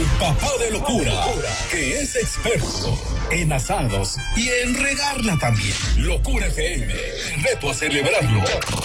papá de locura, que es experto en asados y en regarla también. Locura FM, te reto a celebrarlo